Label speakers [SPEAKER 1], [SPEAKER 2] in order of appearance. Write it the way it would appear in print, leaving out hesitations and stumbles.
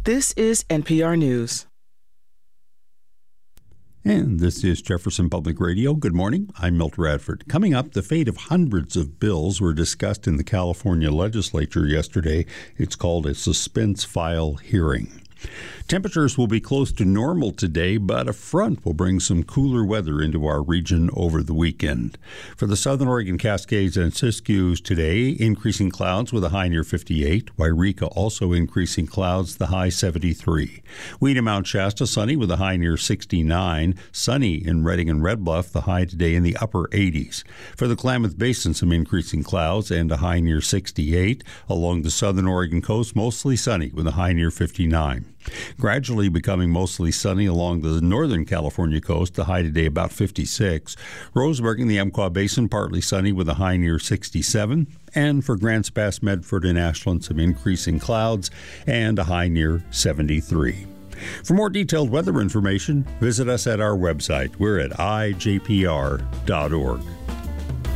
[SPEAKER 1] This is NPR News.
[SPEAKER 2] And this is Jefferson Public Radio. Good morning. I'm Milt Radford. Coming up, the fate of hundreds of bills were discussed in the California legislature yesterday. It's called a suspense file hearing. Temperatures will be close to normal today, but a front will bring some cooler weather into our region over the weekend. For the Southern Oregon Cascades and Siskiyous today, increasing clouds with a high near 58. Wairika also increasing clouds, the high 73. Weena Mount Shasta sunny with a high near 69. Sunny in Redding and Red Bluff, the high today in the upper 80s. For the Klamath Basin, some increasing clouds and a high near 68. Along the Southern Oregon coast, mostly sunny with a high near 59. Gradually becoming mostly sunny along the northern California coast, the high today about 56. Roseburg in the Umpqua Basin, partly sunny with a high near 67. And for Grants Pass, Medford, and Ashland, some increasing clouds and a high near 73. For more detailed weather information, visit us at our website. We're at ijpr.org.